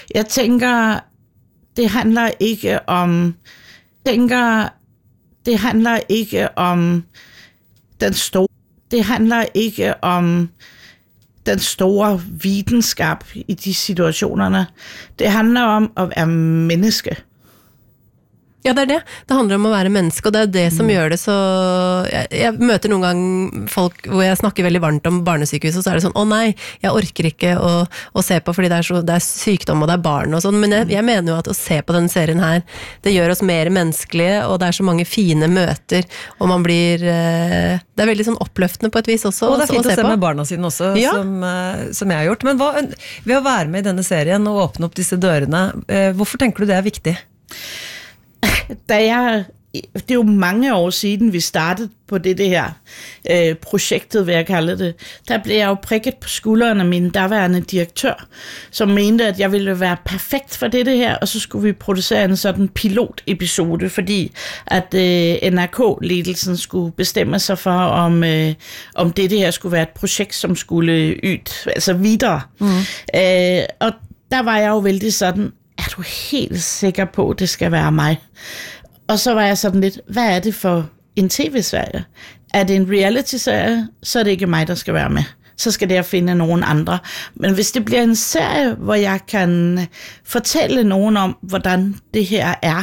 Jeg tænker, det handler ikke om den store videnskab i de situationerne. Det handler om at være menneske. Ja, det det. Det handler om å være menneske, og det det som gjør det så... Jeg møter noen gang folk hvor jeg snakker veldig varmt om barnesykehus, og så det sånn, å nei, jeg orker ikke å se på, fordi det sykdom, og det barn og sånn, men jeg mener jo at å se på denne serien her, det gjør oss mer menneskelige, og det så mange fine møter, og man blir... Det veldig sånn oppløftende på et vis også. Og det fint å se med barna sine også, ja. som jeg har gjort. Men ved å være med i denne serien og åpne opp disse dørene, hvorfor tenker du det viktig? Det jo mange år siden, vi startede på det her projektet, vil jeg kalde det. Der blev jeg jo prikket på skulderen af min daværende direktør, som mente, at jeg ville være perfekt for det her, og så skulle vi producere en sådan pilotepisode, fordi at NRK-ledelsen skulle bestemme sig for, om det her skulle være et projekt, som skulle altså videre. Og der var jeg jo vældig sådan, er du helt sikker på, at det skal være mig? Og så var jeg sådan lidt, hvad det for en tv-serie? Det en reality-serie, så det ikke mig, der skal være med. Så skal det jeg finde nogen andre. Men hvis det bliver en serie, hvor jeg kan fortælle nogen om, hvordan det her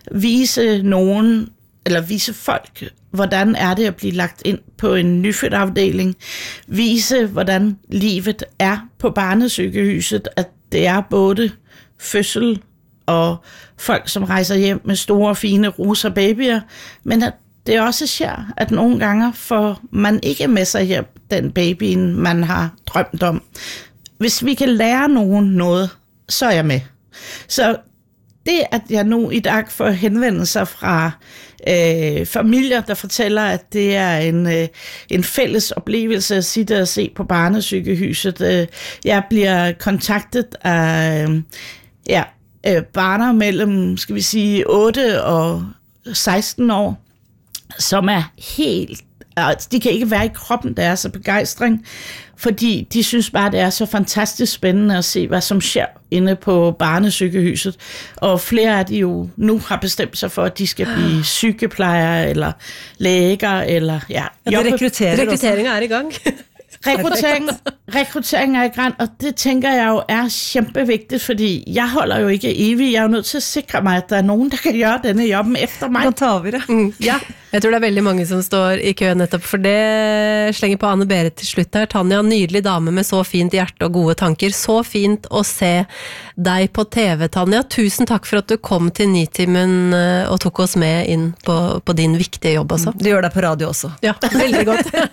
vise folk, hvordan det at blive lagt ind på en nyfødtafdeling, vise, hvordan livet på barnesygehuset, at det både fødsel og folk, som rejser hjem med store, fine rosa babyer, men at det også sker, at nogle gange får man ikke med sig hjem den babyen, man har drømt om. Hvis vi kan lære nogen noget, så jeg med. Så det, at jeg nu i dag får henvendelser fra familier, der fortæller, at det en fælles oplevelse at sidde og se på barnesygehuset. Jeg bliver kontaktet af barner mellem, skal vi sige, 8 og 16 år, som helt... De kan ikke være i kroppen, der så begejstring, fordi de synes bare, det så fantastisk spændende at se, hvad som sker inde på barnesygehuset. Og flere af de jo nu har bestemt sig for, at de skal blive sygeplejere eller læger, eller rekrutteringen i gang. Rekruttering i gang, og det tænker jeg jo kæmpevigtigt, fordi jeg holder jo ikke evigt. Jeg jo nødt til at sikre mig, at der nogen, der kan gøre denne jobben efter mig. Da tar vi det. Ja. Jeg tror det veldig mange som står i kø nettopp for det. Slenger på Anne-Berit til slutt her. Tanja, nydelig dame med så fint hjerte og gode tanker. Så fint å se deg på TV, Tanja. Tusen takk for at du kom til Nitimen og tok oss med inn på din viktige jobb også. Du gjør det på radio også. Ja, veldig godt.